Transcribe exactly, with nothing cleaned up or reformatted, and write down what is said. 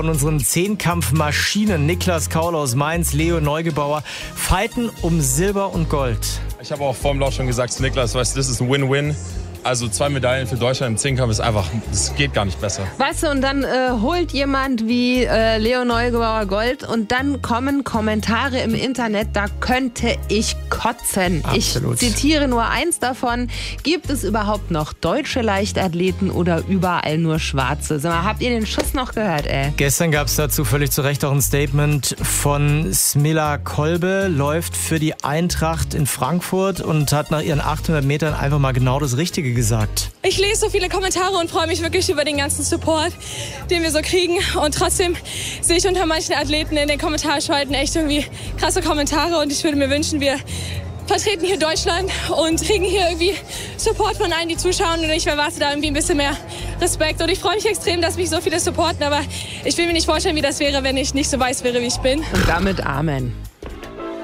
Von unseren Zehnkampfmaschinen Niklas Kaul aus Mainz, Leo Neugebauer fighten um Silber und Gold. Ich habe auch vor dem Lauf schon gesagt zu Niklas, weißt du, das ist ein Win-Win. Also zwei Medaillen für Deutschland im Zehnkampf ist einfach, es geht gar nicht besser. Weißt du, und dann äh, holt jemand wie äh, Leo Neugebauer Gold und dann kommen Kommentare im Internet, da könnte ich kotzen. Absolut. Ich zitiere nur eins davon. Gibt es überhaupt noch deutsche Leichtathleten oder überall nur Schwarze? Sag mal, habt ihr den Schuss noch gehört, ey? Gestern gab es dazu völlig zu Recht auch ein Statement von Smilla Kolbe, läuft für die Eintracht in Frankfurt und hat nach ihren achthundert Metern einfach mal genau das Richtige gesagt. Ich lese so viele Kommentare und freue mich wirklich über den ganzen Support, den wir so kriegen. Und trotzdem sehe ich unter manchen Athleten in den Kommentarspalten echt irgendwie krasse Kommentare. Und ich würde mir wünschen, wir vertreten hier Deutschland und kriegen hier irgendwie Support von allen, die zuschauen. Und ich erwarte da irgendwie ein bisschen mehr Respekt. Und ich freue mich extrem, dass mich so viele supporten. Aber ich will mir nicht vorstellen, wie das wäre, wenn ich nicht so weiß wäre, wie ich bin. Und damit Amen.